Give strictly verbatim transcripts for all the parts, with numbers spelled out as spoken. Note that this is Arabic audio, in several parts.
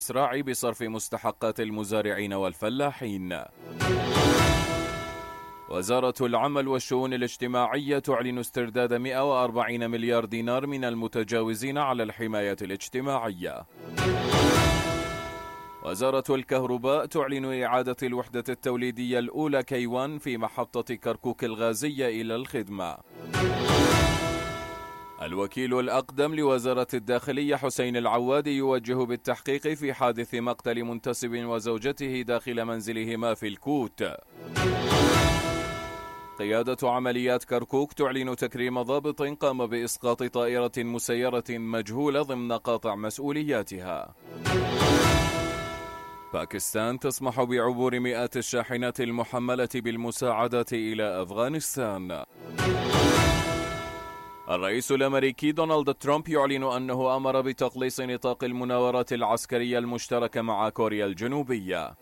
الإسراع بصرف مستحقات المزارعين والفلاحين. وزارة العمل والشؤون الاجتماعية تعلن استرداد مئة وأربعين مليار دينار من المتجاوزين على الحماية الاجتماعية. وزارة الكهرباء تعلن إعادة الوحدة التوليدية الأولى كيوان في محطة كركوك الغازية إلى الخدمة. الوكيل الأقدم لوزارة الداخلية حسين العواد يوجه بالتحقيق في حادث مقتل منتسب وزوجته داخل منزلهما في الكوت. قيادة عمليات كركوك تعلن تكريم ضابط قام بإسقاط طائرة مسيرة مجهولة ضمن قاطع مسؤولياتها. باكستان تسمح بعبور مئات الشاحنات المحملة بالمساعدات إلى أفغانستان. الرئيس الأمريكي دونالد ترامب يعلن أنه أمر بتقليص نطاق المناورات العسكرية المشتركة مع كوريا الجنوبية.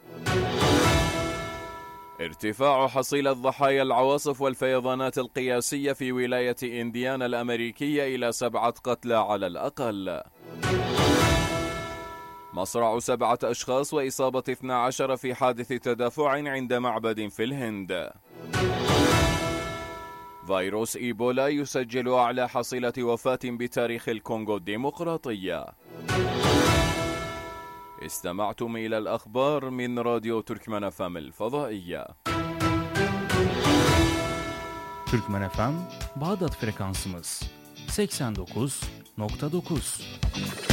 ارتفاع حصيلة ضحايا العواصف والفيضانات القياسية في ولاية إنديانا الأمريكية إلى سبعة قتلى على الأقل. مصرع سبعة أشخاص وإصابة اثني عشر في حادث تدافع عند معبد في الهند. فيروس إيبولا يسجل أعلى حصيلة وفاة بتاريخ الكونغو الديمقراطية. استمعتم إلى الأخبار من راديو تركمان اف ام الفضائية. Türkmen F M Bağdat frekansımız seksen dokuz nokta dokuz.